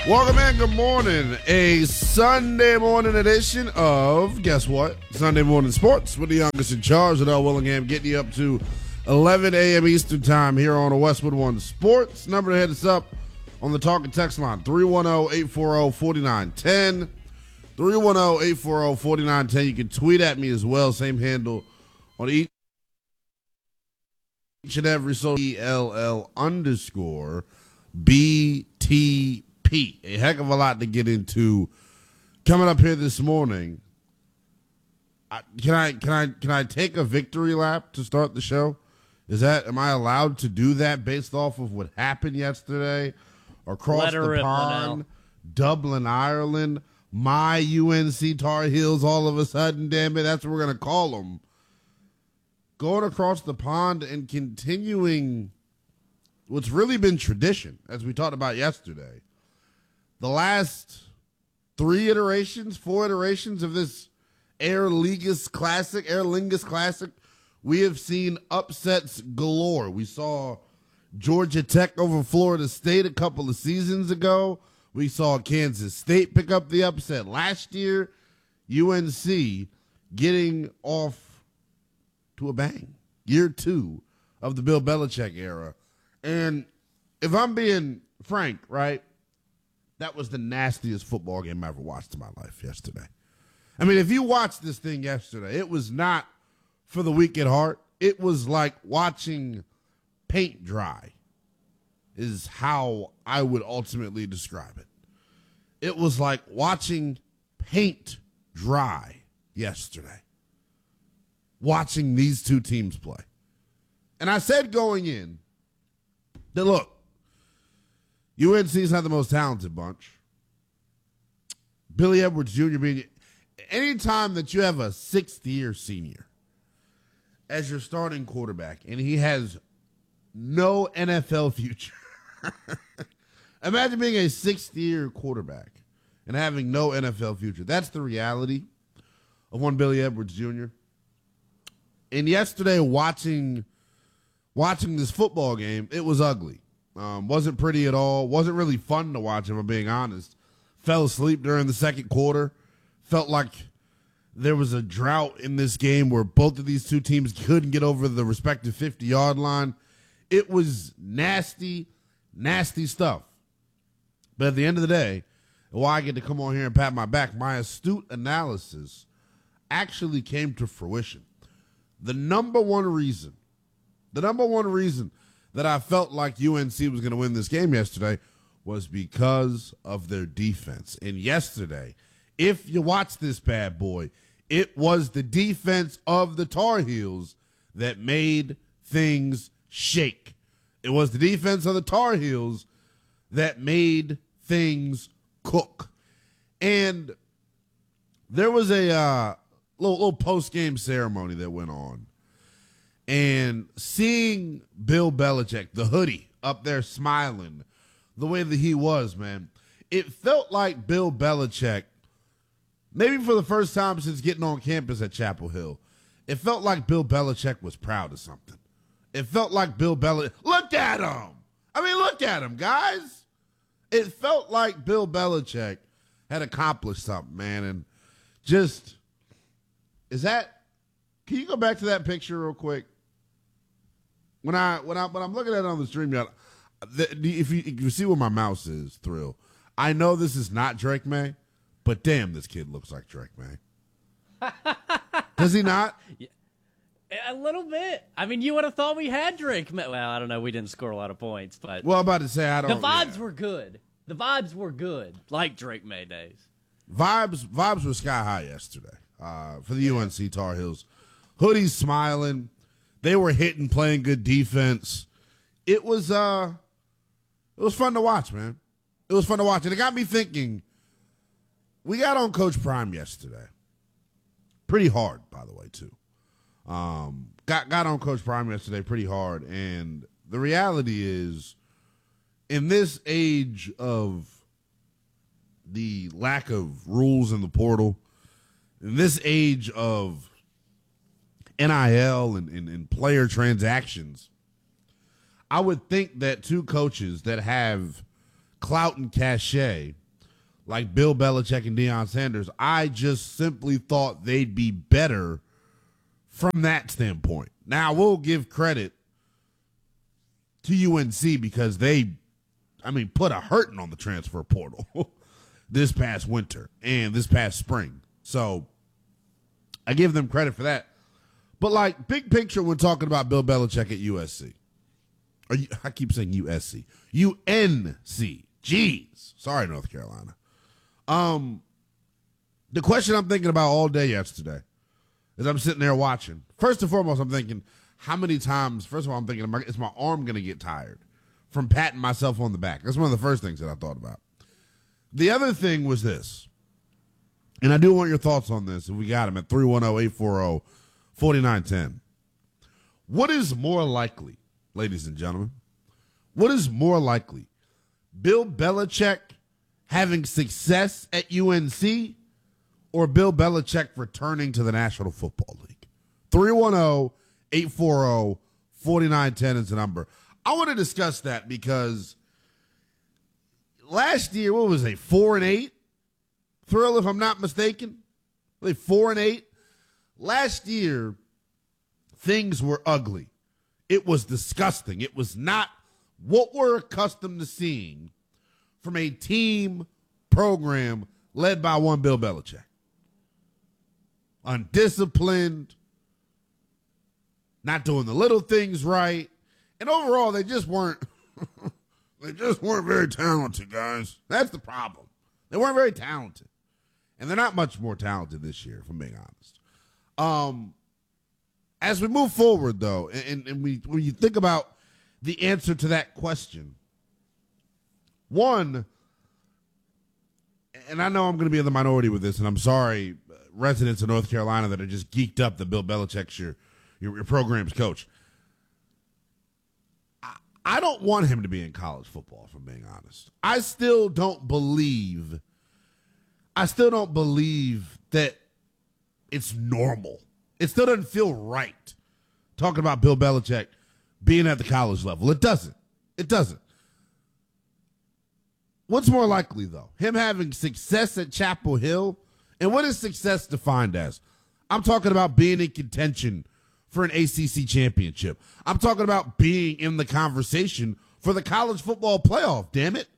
Welcome in. Good morning. A Sunday morning edition of, guess what? Sunday Morning Sports with the youngest in charge, Adele Willingham, getting you up to 11 a.m. Eastern Time here on the Westwood One Sports. Number to hit us up on the talk and text line, 310-840-4910. 310-840-4910. You can tweet at me as well. Same handle on each and every social ELL_BTP. A heck of a lot to get into coming up here this morning. Can I take a victory lap to start the show? Am I allowed to do that based off of what happened yesterday across the pond, Dublin, Ireland? My UNC Tar Heels all of a sudden, damn it, that's what we're going to call them. Going across the pond and continuing what's really been tradition, as we talked about yesterday. The last 4 iterations of this Aer Lingus Classic, we have seen upsets galore. We saw Georgia Tech over Florida State a couple of seasons ago. We saw Kansas State pick up the upset last year. UNC getting off to a bang. Year 2 of the Bill Belichick era. And if I'm being frank, right, that was the nastiest football game I ever watched in my life yesterday. I mean, if you watched this thing yesterday, it was not for the weak at heart. It was like watching paint dry is how I would ultimately describe it. It was like watching paint dry yesterday, watching these two teams play. And I said going in that, look, UNC's not the most talented bunch. Billy Edwards Jr. being, anytime that you have a sixth-year senior as your starting quarterback and he has no NFL future. Imagine being a sixth-year quarterback and having no NFL future. That's the reality of one Billy Edwards Jr. And yesterday, watching this football game, it was ugly. Wasn't pretty at all. Wasn't really fun to watch, if I'm being honest. Fell asleep during the second quarter. Felt like there was a drought in this game where both of these two teams couldn't get over the respective 50-yard line. It was nasty, nasty stuff. But at the end of the day, while I get to come on here and pat my back, my astute analysis actually came to fruition. The number one reason that I felt like UNC was going to win this game yesterday was because of their defense. And yesterday, if you watch this bad boy, it was the defense of the Tar Heels that made things shake. It was the defense of the Tar Heels that made things cook. And there was a little post-game ceremony that went on. And seeing Bill Belichick, the hoodie, up there smiling the way that he was, man, it felt like Bill Belichick, maybe for the first time since getting on campus at Chapel Hill, it felt like Bill Belichick was proud of something. It felt like Bill Belichick, look at him. I mean, look at him, guys. It felt like Bill Belichick had accomplished something, man. And just, can you go back to that picture real quick? When I'm looking at it on the stream, if you see where my mouse is, Thrill, I know this is not Drake May, but damn, this kid looks like Drake May. Does he not? A little bit. I mean, you would have thought we had Drake May. Well, I don't know. We didn't score a lot of points, but well, I'm about to say I don't. The vibes were good. The vibes were good, like Drake May days. Vibes were sky high yesterday for the UNC Tar Heels. Hoodies smiling. They were hitting, playing good defense. It was fun to watch, man. It was fun to watch. And it got me thinking, we got on Coach Prime yesterday. Pretty hard, by the way, too. Got on Coach Prime yesterday pretty hard. And the reality is, in this age of the lack of rules in the portal, in this age of NIL and player transactions, I would think that two coaches that have clout and cachet like Bill Belichick and Deion Sanders. I just simply thought they'd be better from that standpoint. Now, we'll give credit to UNC because they, put a hurting on the transfer portal this past winter and this past spring. So I give them credit for that. But, like, big picture when talking about Bill Belichick at USC. I keep saying USC. UNC. Jeez. Sorry, North Carolina. The question I'm thinking about all day yesterday is I'm sitting there watching. First and foremost, I'm thinking, how many times, first of all, I'm thinking, is my arm going to get tired from patting myself on the back? That's one of the first things that I thought about. The other thing was this, and I do want your thoughts on this, and we got them at 310-840-4910. What is more likely, ladies and gentlemen, what is more likely? Bill Belichick having success at UNC or Bill Belichick returning to the National Football League? 310-840-4910 is the number. I want to discuss that because last year, what was it, 4-8? Thrill, if I'm not mistaken. 4-8. Last year, things were ugly. It was disgusting. It was not what we're accustomed to seeing from a team program led by one Bill Belichick. Undisciplined, not doing the little things right, and overall they just weren't very talented, guys. That's the problem. They weren't very talented. And they're not much more talented this year, if I'm being honest. As we move forward, though, and when you think about the answer to that question, one, and I know I'm going to be in the minority with this, and I'm sorry, residents of North Carolina that are just geeked up that Bill Belichick's your program's coach. I don't want him to be in college football, if I'm being honest. I still don't believe that it's normal. It still doesn't feel right talking about Bill Belichick being at the college level. It doesn't. What's more likely, though? Him having success at Chapel Hill? And what is success defined as? I'm talking about being in contention for an ACC championship. I'm talking about being in the conversation for the college football playoff, damn it.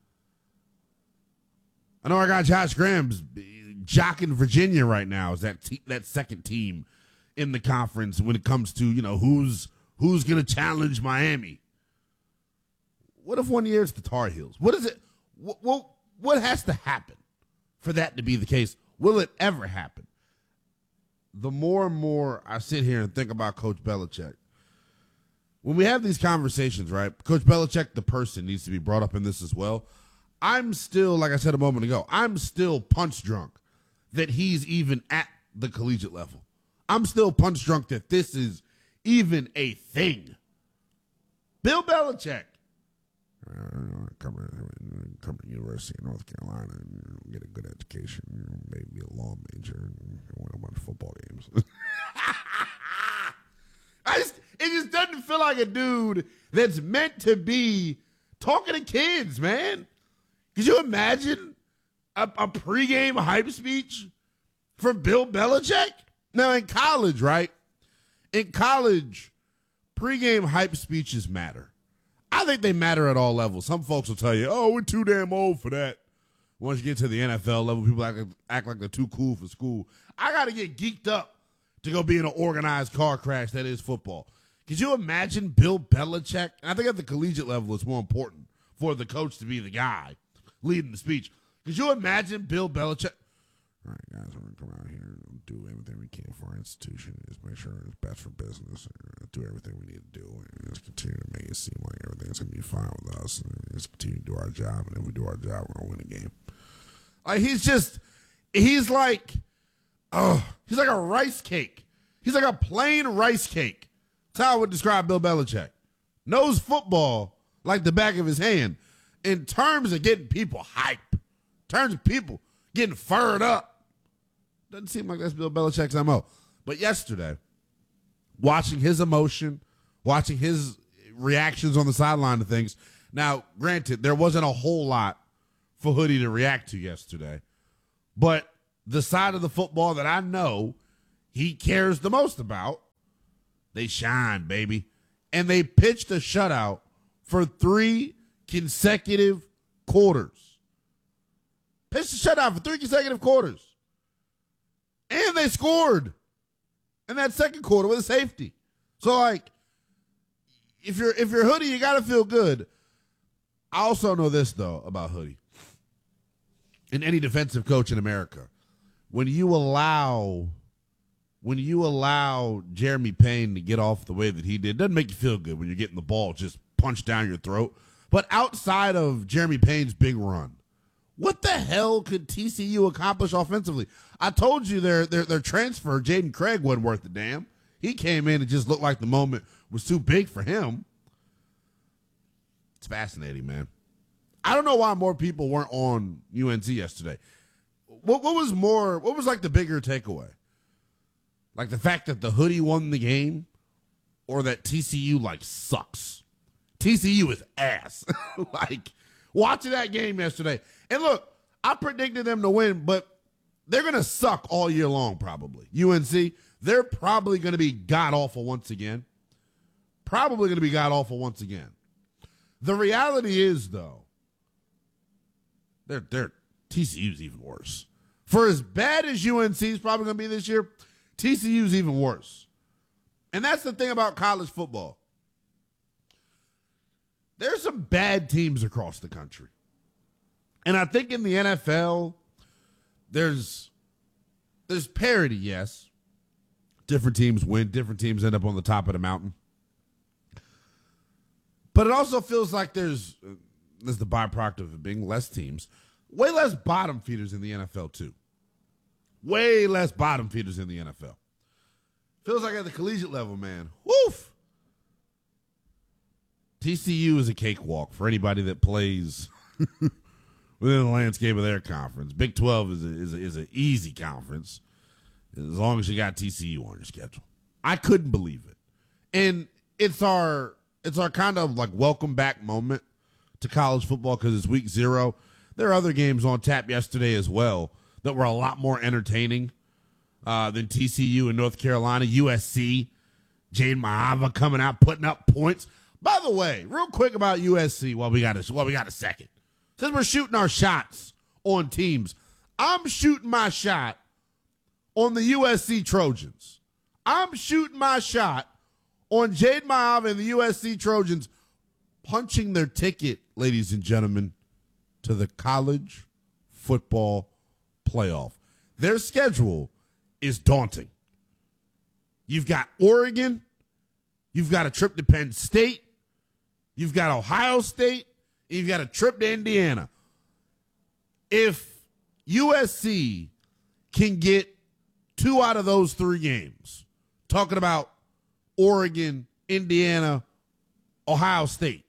I know our guy Josh Graham's jocking Virginia right now as that second team in the conference when it comes to, who's going to challenge Miami. What if one year it's the Tar Heels? What is it? What has to happen for that to be the case? Will it ever happen? The more and more I sit here and think about Coach Belichick, when we have these conversations, right, Coach Belichick, the person, needs to be brought up in this as well. I'm still, like I said a moment ago, I'm still punch drunk that he's even at the collegiate level. I'm still punch drunk that this is even a thing. Bill Belichick. Come to the University of North Carolina and get a good education, maybe be a law major and win a bunch of football games. It just doesn't feel like a dude that's meant to be talking to kids, man. Could you imagine a pregame hype speech from Bill Belichick? Now, in college, right? In college, pregame hype speeches matter. I think they matter at all levels. Some folks will tell you, oh, we're too damn old for that. Once you get to the NFL level, people act like they're too cool for school. I got to get geeked up to go be in an organized car crash that is football. Could you imagine Bill Belichick? And I think at the collegiate level, it's more important for the coach to be the guy leading the speech. Could you imagine Bill Belichick? All right, guys, we're going to come out here and do everything we can for our institution. Just make sure it's best for business. And do everything we need to do. And just continue to make it seem like everything's going to be fine with us. And just continue to do our job. And if we do our job, we're going to win the game. Like, he's like a rice cake. He's like a plain rice cake. That's how I would describe Bill Belichick. Knows football like the back of his hand. In terms of getting people hype. In terms of people getting fired up. Doesn't seem like that's Bill Belichick's MO. But yesterday, watching his emotion, watching his reactions on the sideline to things. Now, granted, there wasn't a whole lot for Hoodie to react to yesterday. But the side of the football that I know he cares the most about, they shine, baby. And they pitched a shutout for 3 consecutive quarters. Pitched a shutout for 3 consecutive quarters. And they scored in that second quarter with a safety. So, like, if you're Hoodie, you got to feel good. I also know this, though, about Hoodie. And any defensive coach in America, when you allow Jeremy Payne to get off the way that he did, it doesn't make you feel good when you're getting the ball just punched down your throat. But outside of Jeremy Payne's big run, what the hell could TCU accomplish offensively? I told you their transfer, Jaden Craig, wasn't worth a damn. He came in and just looked like the moment was too big for him. It's fascinating, man. I don't know why more people weren't on UNC yesterday. What was like the bigger takeaway? Like the fact that the Hoodie won the game, or that TCU like sucks? TCU is ass. Like watching that game yesterday. And look, I predicted them to win, but they're going to suck all year long probably. UNC, they're probably going to be god-awful once again. The reality is, though, they're TCU's even worse. For as bad as UNC is probably going to be this year, TCU's even worse. And that's the thing about college football. There's some bad teams across the country. And I think in the NFL, there's parity, yes. Different teams win. Different teams end up on the top of the mountain. But it also feels like there's the byproduct of it being less teams. Way less bottom feeders in the NFL, too. Way less bottom feeders in the NFL. Feels like at the collegiate level, man. Woof! TCU is a cakewalk for anybody that plays within the landscape of their conference. Big 12 is an easy conference as long as you got TCU on your schedule. I couldn't believe it. And it's our kind of like welcome back moment to college football because it's week 0. There are other games on tap yesterday as well that were a lot more entertaining than TCU and North Carolina. USC, Jade Mahava coming out, putting up points. By the way, real quick about USC while we got a second. Since we're shooting our shots on teams, I'm shooting my shot on the USC Trojans. I'm shooting my shot on Jade Mahava and the USC Trojans punching their ticket, ladies and gentlemen, to the college football playoff. Their schedule is daunting. You've got Oregon. You've got a trip to Penn State. You've got Ohio State. And you've got a trip to Indiana. If USC can get 2 out of those 3 games, talking about Oregon, Indiana, Ohio State,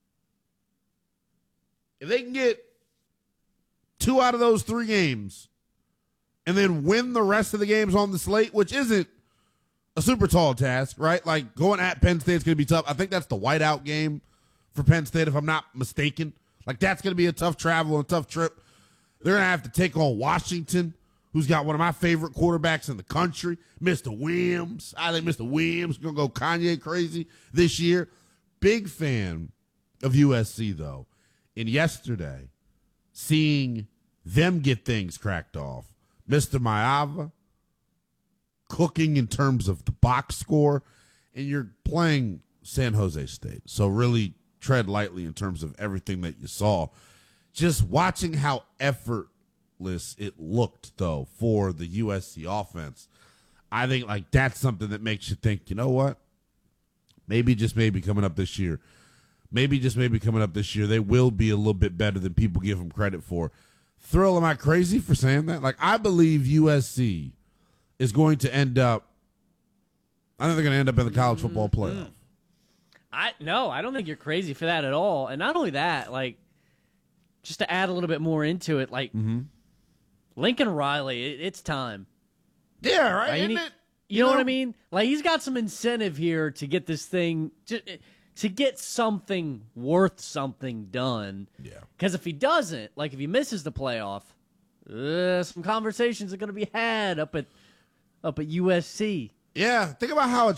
if they can get 2 out of those 3 games and then win the rest of the games on the slate, which isn't a super tall task, right? Like going at Penn State is going to be tough. I think that's the whiteout game for Penn State, if I'm not mistaken. Like that's going to be a tough travel and a tough trip. They're going to have to take on Washington, who's got one of my favorite quarterbacks in the country, Mr. Williams. I think Mr. Williams is going to go Kanye crazy this year. Big fan of USC, though. And yesterday, seeing them get things cracked off, Mr. Maava cooking in terms of the box score, and you're playing San Jose State. So really tread lightly in terms of everything that you saw. Just watching how effortless it looked, though, for the USC offense, I think like that's something that makes you think, you know what? Maybe just maybe coming up this year, they will be a little bit better than people give them credit for. Thrill, am I crazy for saying that? Like, I believe USC is going to end up, I think they're going to end up in the college football playoff. No, I don't think you're crazy for that at all. And not only that, like, just to add a little bit more into it, like, Lincoln Riley, it's time. Yeah, right? Isn't it? You know what I mean? Like, he's got some incentive here to get this thing, to get something worth something done. Yeah. Because if he doesn't, like if he misses the playoff, some conversations are going to be had up at USC. Yeah, think about how